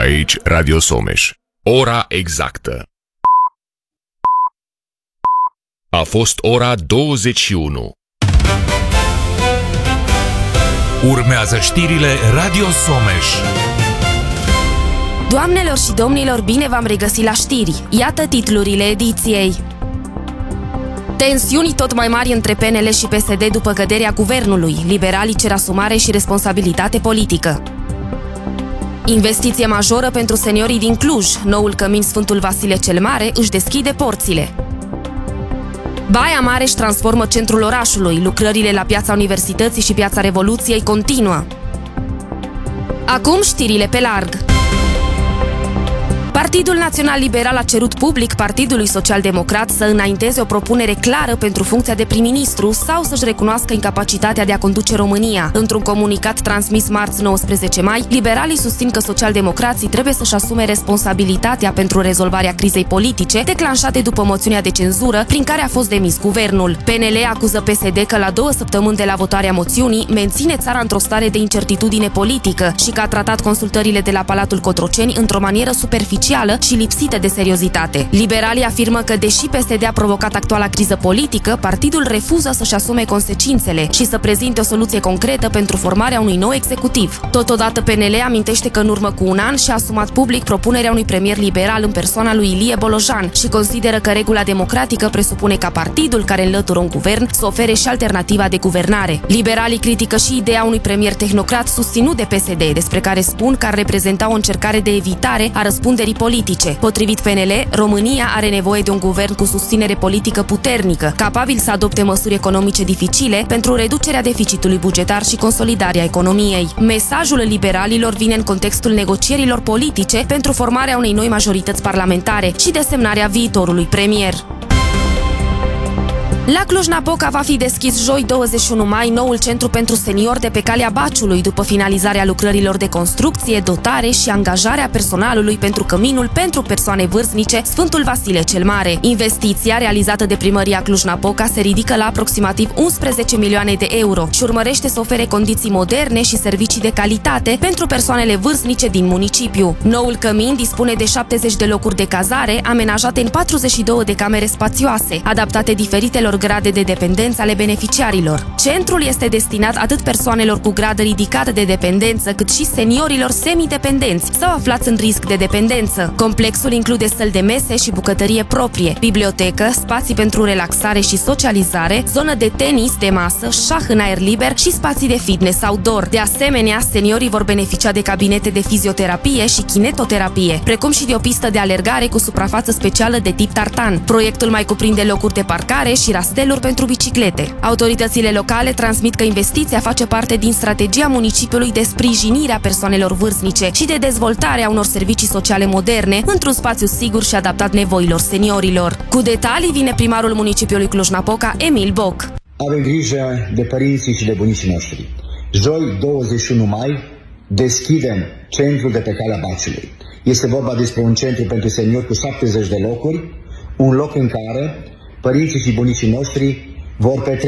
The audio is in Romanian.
Aici Radio Someș. Ora exactă. A fost ora 21. Urmează știrile Radio Someș. Doamnelor și domnilor, bine v-am regăsit la știri. Iată titlurile ediției. Tensiuni tot mai mari între PNL și PSD după căderea guvernului. Liberalii cer asumare și responsabilitate politică. Investiție majoră pentru seniorii din Cluj. Noul cămin Sfântul Vasile cel Mare își deschide porțile. Baia Mare își transformă centrul orașului. Lucrările la Piața Universității și Piața Revoluției continuă. Acum știrile pe larg. Partidul Național Liberal a cerut public Partidului Social-Democrat să înainteze o propunere clară pentru funcția de prim-ministru sau să-și recunoască incapacitatea de a conduce România. Într-un comunicat transmis marți 19 mai, liberalii susțin că socialdemocrații trebuie să-și asume responsabilitatea pentru rezolvarea crizei politice declanșate după moțiunea de cenzură prin care a fost demis guvernul. PNL acuză PSD că la 2 săptămâni de la votarea moțiunii menține țara într-o stare de incertitudine politică și că a tratat consultările de la Palatul Cotroceni într-o manieră superficială și lipsită de seriozitate. Liberalii afirmă că, deși PSD a provocat actuala criză politică, partidul refuză să-și asume consecințele și să prezinte o soluție concretă pentru formarea unui nou executiv. Totodată, PNL amintește că în urmă cu un an și-a asumat public propunerea unui premier liberal în persoana lui Ilie Bolojan și consideră că regula democratică presupune ca partidul care înlătură un guvern să ofere și alternativa de guvernare. Liberalii critică și ideea unui premier tehnocrat susținut de PSD, despre care spun că ar reprezenta o încercare de evitare a răspunderii politice. Potrivit PNL, România are nevoie de un guvern cu susținere politică puternică, capabil să adopte măsuri economice dificile pentru reducerea deficitului bugetar și consolidarea economiei. Mesajul liberalilor vine în contextul negocierilor politice pentru formarea unei noi majorități parlamentare și desemnarea viitorului premier. La Cluj-Napoca va fi deschis joi 21 mai noul centru pentru seniori de pe Calea Baciului, după finalizarea lucrărilor de construcție, dotare și angajarea personalului pentru căminul pentru persoane vârstnice Sfântul Vasile cel Mare. Investiția realizată de primăria Cluj-Napoca se ridică la aproximativ 11 milioane de euro și urmărește să ofere condiții moderne și servicii de calitate pentru persoanele vârstnice din municipiu. Noul cămin dispune de 70 de locuri de cazare, amenajate în 42 de camere spațioase, adaptate diferitelor grade de dependență ale beneficiarilor. Centrul este destinat atât persoanelor cu grad ridicat de dependență, cât și seniorilor semidependenți sau aflați în risc de dependență. Complexul include săli de mese și bucătărie proprie, bibliotecă, spații pentru relaxare și socializare, zonă de tenis de masă, șah în aer liber și spații de fitness outdoor. De asemenea, seniorii vor beneficia de cabinete de fizioterapie și kinetoterapie, precum și de o pistă de alergare cu suprafață specială de tip tartan. Proiectul mai cuprinde locuri de parcare și rasteluri pentru biciclete. Autoritățile locale transmit că investiția face parte din strategia municipiului de sprijinire a persoanelor vârstnice și de dezvoltarea unor servicii sociale moderne într-un spațiu sigur și adaptat nevoilor seniorilor. Cu detalii vine primarul municipiului Cluj-Napoca, Emil Boc. Avem grijă de părinții și de bunicii noștri. Joi, 21 mai, deschidem centrul de pe Calea Baciului. Este vorba despre un centru pentru seniori cu 70 de locuri, un loc în care părinții și bunicii noștri vor petrece